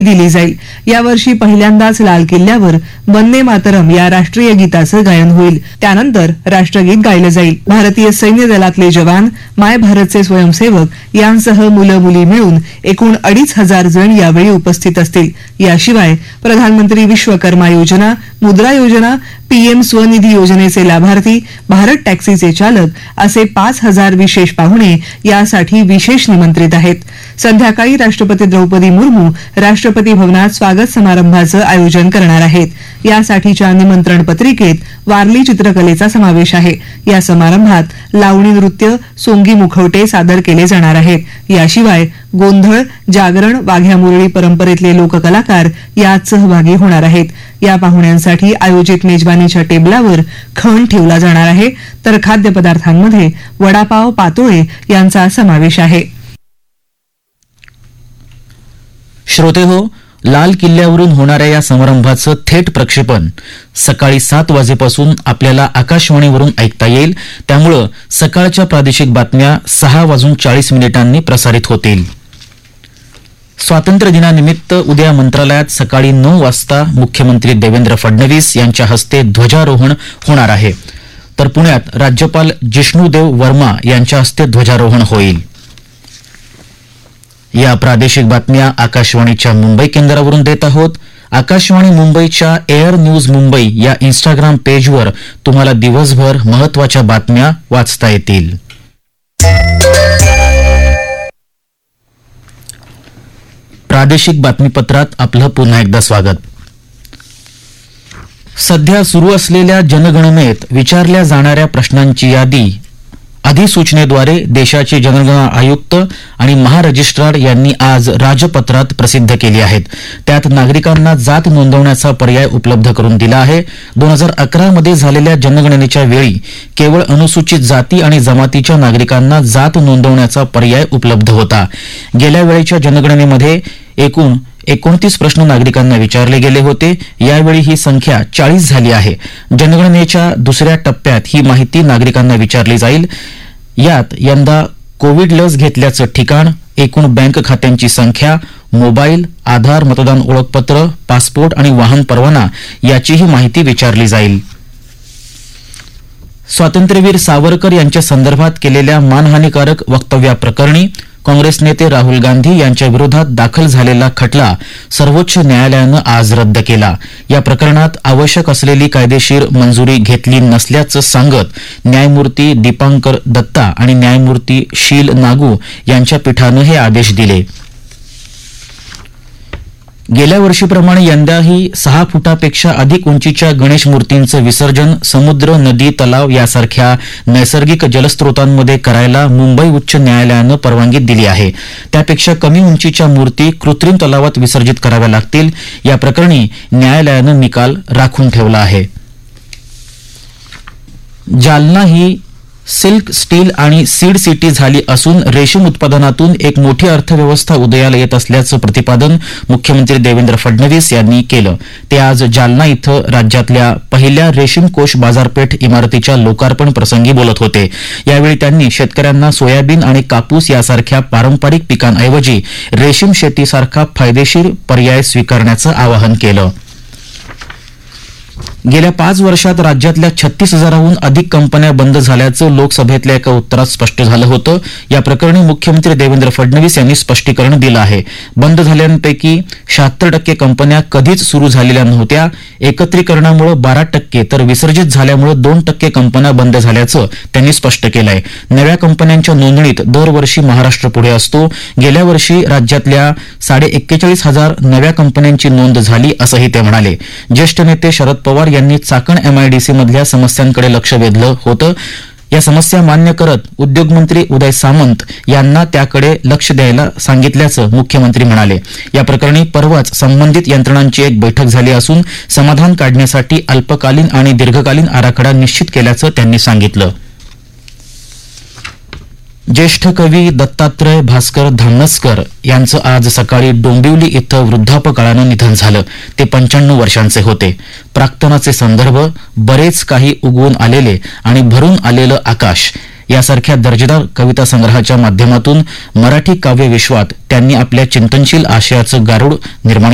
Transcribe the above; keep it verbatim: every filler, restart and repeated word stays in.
दिली जाईल. यावर्षी पहिल्यांदाच लाल किल्ल्यावर वंदे मातरम या राष्ट्रीय गीताचं गायन होईल. त्यानंतर राष्ट्रगीत गायलं जाईल. भारतीय सैन्य दलातले जवान, माय भारतचे स्वयंसेवक यांसह मुलं मुली मिळून एकूण अडीच हजार जण यावेळी उपस्थित असतील. याशिवाय प्रधानमंत्री विश्वकर्मा योजना, मुद्रा योजना, पीएम स्वनिधी योजनेचे लाभार्थी, भारत टॅक्सीचे चालक असे पाच हजार विशेष पाहुणे यासाठी विशेष निमंत्रित आहेत. संध्याकाळी राष्ट्रपती द्रौपदी मुर्मू राष्ट्रपती भवनात स्वागत समारंभाचं आयोजन करणार आहेत. यासाठीच्या निमंत्रण पत्रिकेत वारली चित्रकलेचा समावेश आहे. या समारंभात लावणी नृत्य, सोंगी मुखवटे सादर केले जाणार आहेत. याशिवाय गोंधळ, जागरण, वाघ्या मुरळी परंपरेतले लोककलाकार यात सहभागी होणार आहेत. या पाहुण्यांसाठी आयोजित मेजवानीच्या टेबलावर खण ठेवला जाणार आहे, तर खाद्यपदार्थांमध्ये वडापाव, पातोळे यांचा समावेश आहे. श्रोतेहो, लाल किल्ल्यावरून होणाऱ्या या समारंभाचं थेट प्रक्षेपण सकाळी सात वाजेपासून आपल्याला आकाशवाणीवरून ऐकता येईल. त्यामुळं सकाळच्या प्रादेशिक बातम्या सहा वाजून चाळीस मिनिटांनी प्रसारित होतील. स्वातंत्र्य दिनानिमित्त उद्या मंत्रालयात सकाळी नऊ वाजता मुख्यमंत्री देवेंद्र फडणवीस यांच्या हस्ते ध्वजारोहण होणार आहे. तर पुण्यात राज्यपाल जिष्णुदेव वर्मा यांच्या हस्ते ध्वजारोहण होईल. या प्रादेशिक बातम्या आकाशवाणीच्या मुंबई केंद्रावरून देत आहोत. आकाशवाणी मुंबईच्या एअर न्यूज मुंबई या इन्स्टाग्राम पेजवर तुम्हाला दिवसभर महत्वाच्या बातम्या वाचता येतील. प्रादेशिक बातमीपत्रात आपलं पुन्हा एकदा स्वागत. सध्या सुरू असलेल्या जनगणनेत विचारल्या जाणाऱ्या प्रश्नांची यादी अधिसूचनेद्वारे देशाचे जनगणना आयुक्त आणि महारजिस्ट्रार यांनी आज राजपत्रात प्रसिद्ध केली आहेत. त्यात नागरिकांना जात नोंदवण्याचा पर्याय उपलब्ध करून दिला आहे. दोन हजार अकरा मध्ये झालेल्या जनगणनेच्या वेळी केवळ अनुसूचित जाती आणि जमातीच्या नागरिकांना जात नोंदवण्याचा पर्याय उपलब्ध होता. गेल्या वेळेच्या जनगणनेमध्ये एकूण एकोणतीस प्रश्न नागरिकांना विचारले गेले होते. यावेळी ही संख्या चाळीस झाली आहे. जनगणनेच्या दुसऱ्या टप्प्यात ही माहिती नागरिकांना विचारली जाईल. यात यंदा कोविड लस घेतल्याचं ठिकाण, एकूण बँक खात्यांची संख्या, मोबाईल, आधार, मतदान ओळखपत्र, पासपोर्ट आणि वाहन परवाना याचीही माहिती विचारली जाईल. स्वातंत्र्यवीर सावरकर यांच्या संदर्भात केलेल्या मानहानीकारक वक्तव्याप्रकरणी काँग्रेस नेते राहुल गांधी यांच्या विरोधात दाखल झालेला खटला सर्वोच्च न्यायालयानं आज रद्द केला. या प्रकरणात आवश्यक असलेली कायदेशीर मंजुरी घेतली नसल्याचं सांगत न्यायमूर्ती दीपांकर दत्ता आणि न्यायमूर्ती शील नागू यांच्या पीठानं हे आदेश दिले. गेल्या वर्षीप्रमाणे यंदाही सहा फुटापेक्षा अधिक उंचीच्या गणेश मूर्तींचं विसर्जन समुद्र, नदी, तलाव यासारख्या नैसर्गिक जलस्रोतांमध्ये करायला मुंबई उच्च न्यायालयानं परवानगी दिली आहे. त्यापेक्षा कमी उंचीच्या मूर्ती कृत्रिम तलावात विसर्जित कराव्या लागतील. या प्रकरणी न्यायालयानं निकाल राखून ठेवला आहे. जालना ही सिल्क, स्टील आणि सीड सिटी झाली असून रेशीम उत्पादनातून एक मोठी अर्थव्यवस्था उदयाला येत असल्याचं प्रतिपादन मुख्यमंत्री देवेंद्र फडणवीस यांनी केलं. ते आज जालना इथं राज्यातल्या पहिल्या रेशीम कोष बाजारपेठ इमारतीच्या लोकार्पण प्रसंगी बोलत होते. यावेळी त्यांनी शेतकऱ्यांना सोयाबीन आणि कापूस यासारख्या पारंपरिक पिकांऐवजी रेशीम शेतीसारखा फायदेशीर पर्याय स्वीकारण्याचं आवाहन केलं. गेल्या पाच वर्षात राज्यातल्या छत्तीस हजाराहून अधिक कंपन्या बंद झाल्याचं लोकसभेतल्या एका उत्तरात स्पष्ट झालं होतं. या प्रकरणी मुख्यमंत्री देवेंद्र फडणवीस यांनी स्पष्टीकरण दिलं आहे. बंद झाल्यांपैकी शहात्तर टक्के कंपन्या कधीच सुरू झालेल्या नव्हत्या. एकत्रीकरणामुळे बारा टक्के तर विसर्जित झाल्यामुळे दोन टक्के कंपन्या बंद झाल्याचं त्यांनी स्पष्ट केलंय. नव्या कंपन्यांच्या नोंदणीत दरवर्षी महाराष्ट्र पुढे असतो. गेल्या वर्षी राज्यातल्या साडे एक्केचाळीस हजार नव्या कंपन्यांची नोंद झाली असंही ते म्हणाले. ज्येष्ठ नेते शरद पवार यांनी चाकण एमआयडीसी मधल्या समस्यांकडे लक्ष वेधलं होतं. या समस्या मान्य करत उद्योगमंत्री उदय सामंत यांना त्याकडे लक्ष द्यायला सांगितल्याचं मुख्यमंत्री म्हणाले. या प्रकरणी परवाच संबंधित यंत्रणांची एक बैठक झाली असून समाधान काढण्यासाठी अल्पकालीन आणि दीर्घकालीन आराखडा निश्चित केल्याचं त्यांनी सांगितलं. ज्येष्ठ कवी दत्तात्रय भास्कर धामणसकर यांचं आज सकाळी डोंबिवली इथं वृद्धापकाळानं निधन झालं. ते पंच्याण्णव वर्षांचे होते. प्राक्तनाचे संदर्भ, बरेच काही उगवून आलेले आणि भरून आलेलं आकाश यासारख्या दर्जेदार कविता संग्रहाच्या माध्यमातून मराठी काव्य विश्वात त्यांनी आपल्या चिंतनशील आशयाचं गारूड निर्माण